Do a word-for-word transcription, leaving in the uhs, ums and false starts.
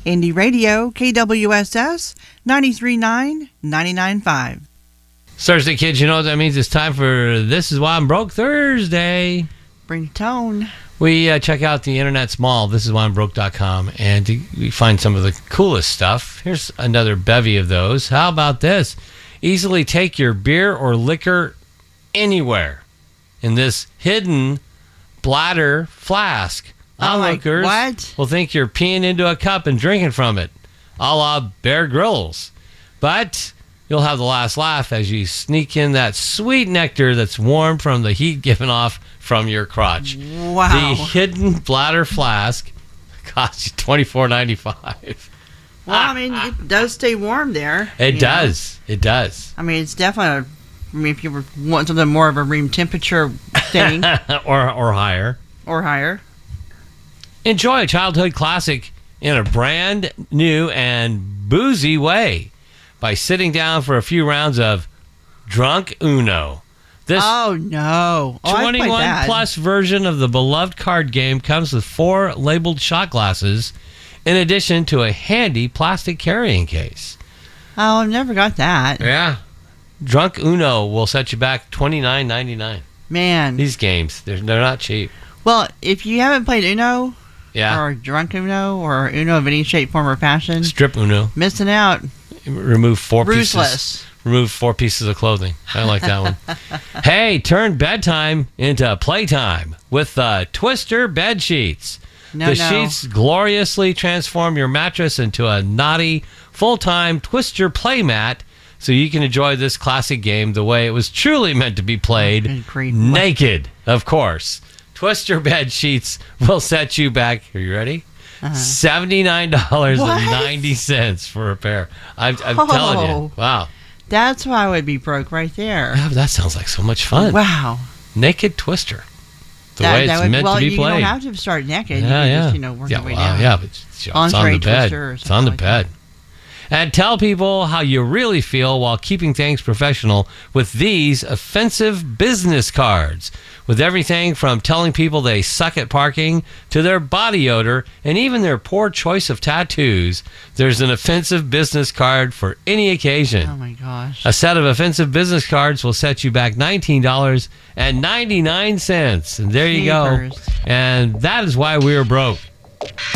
Indie Radio, K W S S, ninety-three point nine, ninety-nine point five. Thursday, kids, you know what that means? It's time for This Is Why I'm Broke Thursday. Bring the tone. We uh, check out the internet's mall, this is why I'm broke dot com, and we find some of the coolest stuff. Here's another bevy of those. How about this? Easily take your beer or liquor anywhere in this hidden bladder flask. Onlookers what? will think you're peeing into a cup and drinking from it, a la Bear Grylls. But you'll have the last laugh as you sneak in that sweet nectar that's warm from the heat given off from your crotch. Wow. The hidden bladder flask costs you twenty-four ninety-five. Well, I mean, it does stay warm there. It does. Know? It does. I mean, it's definitely, a, I mean, if you were want something more of a room temperature thing. or or higher. Or higher. Enjoy a childhood classic in a brand new and boozy way by sitting down for a few rounds of Drunk Uno. This oh, no. Oh, twenty-one plus version of the beloved card game comes with four labeled shot glasses in addition to a handy plastic carrying case. Oh, I've never got that. Yeah. Drunk Uno will set you back twenty-nine ninety-nine. Man. These games, they're, they're not cheap. Well, if you haven't played Uno, yeah, or Drunk Uno, or Uno of any shape, form, or fashion, Strip Uno. Missing out. Remove four Ruthless. pieces. Remove four pieces of clothing. I like that one. Hey, turn bedtime into playtime with the Twister bed sheets. No, the no. sheets gloriously transform your mattress into a naughty, full-time Twister playmat, so you can enjoy this classic game the way it was truly meant to be played, naked, of course. Twister bed sheets will set you back. Are you ready? Uh-huh. seventy-nine dollars and ninety cents for a pair. I'm, I'm oh, telling you. Wow. That's why I would be broke right there. Yeah, that sounds like so much fun. Wow. Naked Twister. The that, way it's that would, meant well, to be you played. You don't have to start naked. Yeah, you can yeah. just, you know, work yeah, your way well, down. yeah, but it's, it's on the bed. It's on the like bed. That. And tell people how you really feel while keeping things professional with these offensive business cards. With everything from telling people they suck at parking to their body odor and even their poor choice of tattoos, there's an offensive business card for any occasion. Oh, my gosh. A set of offensive business cards will set you back nineteen dollars and ninety-nine cents. And there you go. And that is why we are broke.